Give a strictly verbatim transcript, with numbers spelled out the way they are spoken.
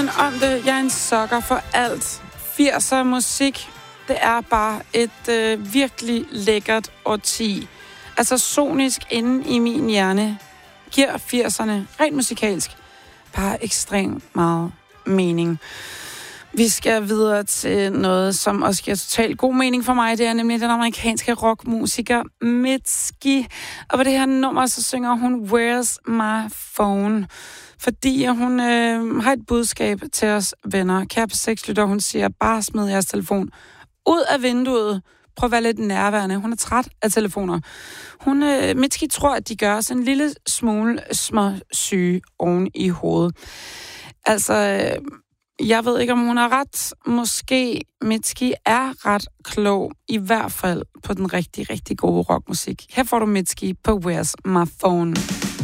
ingen om det. Jeg er en sukker for alt. firser musik, det er bare et øh, virkelig lækkert årti. Altså sonisk inde i min hjerne giver firserne rent musikalsk bare ekstremt meget mening. Vi skal videre til noget, som også giver totalt god mening for mig. Det er nemlig den amerikanske rockmusiker Mitski. Og på det her nummer, så synger hun Where's My Phone? Fordi hun øh, har et budskab til os venner. Kære P seks-lytter, hun siger, bare smid jeres telefon ud af vinduet. Prøv at være lidt nærværende. Hun er træt af telefoner. Hun, øh, Mitski tror, at de gør os en lille smule småsyge oven i hovedet. Altså... Øh, Jeg ved ikke, om hun har ret. Måske Mitski er ret klog, i hvert fald på den rigtig, rigtig gode rockmusik. Her får du Mitski på Where's My Phone.